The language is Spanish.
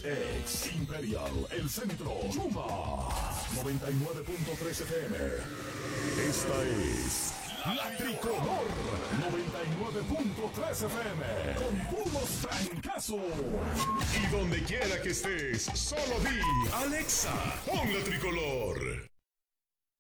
Ex Imperial, El Centro, Chuma, 99.3 FM. Esta es La Tricolor, 99.3 FM, con puros fracasos. Y donde quiera que estés, solo di Alexa, pon La Tricolor.